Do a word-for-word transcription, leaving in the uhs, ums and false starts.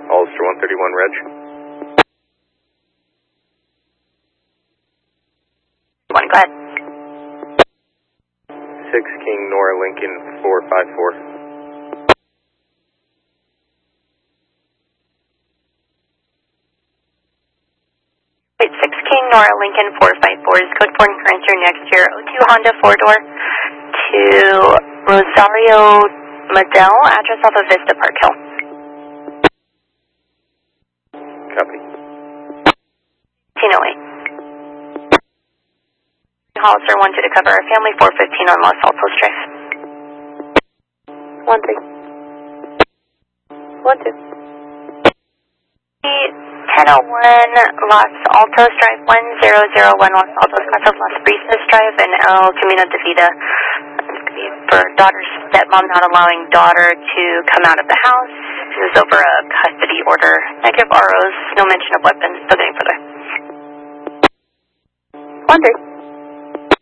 Hollister one thirty-one, Reg. One, go ahead. six King Nora Lincoln four five four. Wait, six King Nora Lincoln four five four is code four current your next year oh two Honda four door to Rosario Madel, address off of Vista Park Hill. Copy. fifteen oh eight. Hollister wanted to cover our family four fifteen on Los Altos Drive. One three. One two. ten oh one Los Altos Drive, one zero zero one Los Altos, north of Las Brisas Drive in El Camino de Vida. For daughter's stepmom not allowing daughter to come out of the house. This is over a custody order. Negative R Os, no mention of weapons, still getting further. One three.